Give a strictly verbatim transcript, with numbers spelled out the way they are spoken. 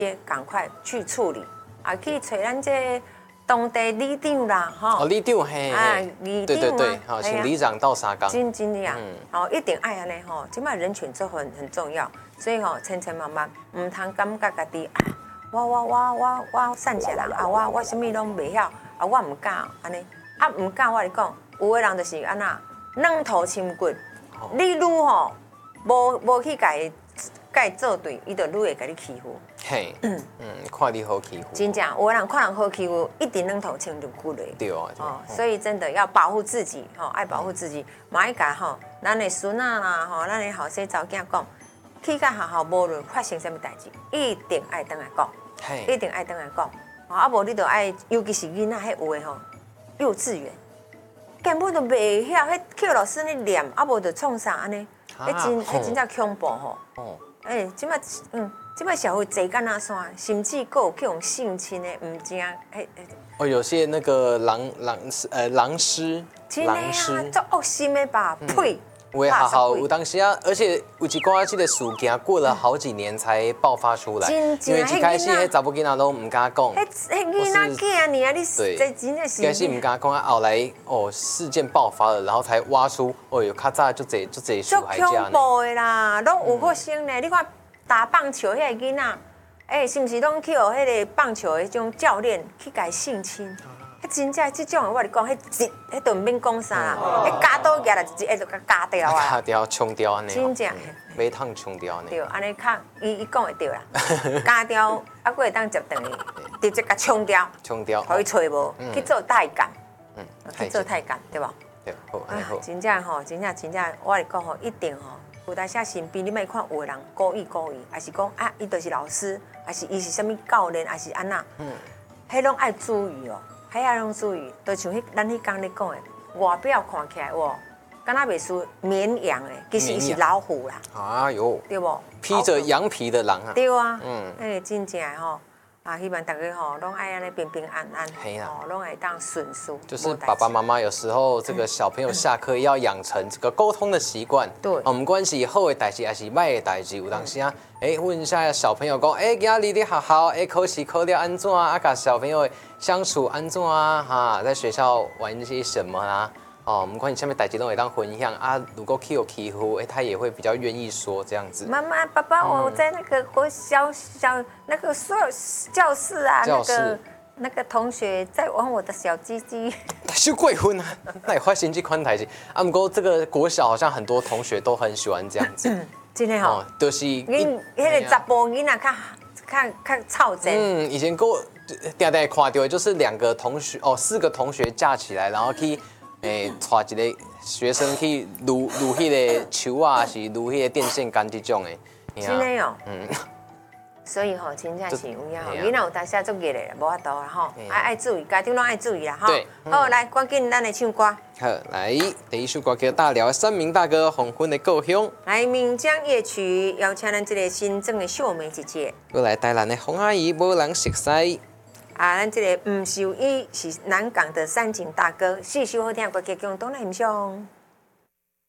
也赶快去处理，啊，去找咱这当地里长啦，吼。 哦，里长嘿。 啊，里长啊。 对对对，好，请里长到沙冈。 真真的啊，哦，一定爱安尼吼，即摆人权就很很重要，所以吼，千千万万唔通感觉家己啊，我我我我我善些人啊，我我什么拢袂晓，啊，我唔敢安尼，啊唔敢，我跟你讲，有的人就是安那软土深骨，你愈吼无无去甲伊甲伊做对，伊就愈会甲你欺负。 嘿，嗯，看你好欺负。 真正，有的人看人好欺负，一定软土深骨嘞。 对啊。 哦，所以真的要保护自己，吼，爱保护自己，嘛爱甲吼，咱的孙仔啦，吼，咱的后生查某囝讲，去到学校无论发生什么代志，一定爱倒来讲，一定爱倒来讲。啊，无你就爱，尤其是囡仔，迄有的吼，幼稚园根本都袂晓，迄叫老师咧念，啊无就创啥安尼，迄真迄真正恐怖吼。哦。哎，即摆嗯。即摆社会坐干那山，甚至还有去用性侵的，唔正哎哎。 哦，有些那个狼狼呃狼师， 狼师，做恶心的吧？呸！ 我也好好，有当时啊，而且有一寡这个事件过了好几年才爆发出来，因为一开始迄查某囡仔都唔敢讲， 迄迄囡仔囝呢啊，你这真的是。 一开始唔敢讲啊，后来哦事件爆发了，然后才挖出哦有较早就这就这受害者呢。 足恐怖的啦，拢有发生呢，你看。打棒球迄个囡仔，哎，是毋是拢去互迄个棒球的迄种教练去甲伊性侵？迄真正即种，我跟你讲，迄一，迄都唔免讲啥啦，迄加刀夹来一下就甲加掉啊！ 加掉、冲掉安尼。 真正。 马桶冲掉安尼。 对，安尼较，伊伊讲会对啦，加掉，啊，佫会当接断伊，直接甲冲掉。 冲掉。 互伊找无，去做太监。嗯。去做太监，对无？ 对，好，好。 真正吼，真正真正，我跟你讲吼，一定吼。有当时身边你莫看有的人故意故意，还是讲啊，伊就是老师，还是伊是啥物教练，还是安那，嗯，迄拢爱注意哦，迄爱拢注意，就像迄咱迄刚咧讲的，外表看起来哇，敢若袂输绵羊诶，其实伊是老虎啦。 哎呦， 对无？ 披着羊皮的狼啊。 对啊，嗯，哎，真正吼。啊，希望大家吼，拢爱安尼平平安安，哦，拢会当顺遂。 就是爸爸妈妈有时候这个小朋友下课要养成这个沟通的习惯。 对， 我们关系好的代志还是歹的代志，有当时啊，哎，问一下小朋友讲，哎，今日你学校哎考试考了安怎啊？啊，甲小朋友相处安怎啊？哈，在学校玩些什么啊？哦，我们关系下面代志都会当分享啊。如果去有欺负，哎，他也会比较愿意说这样子。 妈妈、爸爸，我在那个国小小那个所有教室啊，那个那个同学在玩我的小鸡鸡。 是过分啊！那也发生这款代志。啊，不过这个国小好像很多同学都很喜欢这样子。 真的吼， 就是因迄个查甫囡仔较较较操真。 嗯，以前过定定看到的就是两个同学哦，四个同学架起来，然后去。诶，带一个学生去撸撸迄个球啊，是撸迄个电线杆这种的。 真的哦。嗯。所以吼，真正是有影吼，囡仔有当时足热的，无法度啦吼，爱爱注意，家长拢爱注意啦吼。对。好，来，赶紧咱来唱歌。 好，来，第一首歌叫《大寮三明大哥黄昏的故乡》。 来，闽江夜曲，邀请咱这个新增的秀梅姐姐。 过来，台南的洪阿姨，无人熟悉。 啊，咱这个吴秀英是南港的三井大哥，四首好听的歌曲，共同来欣赏。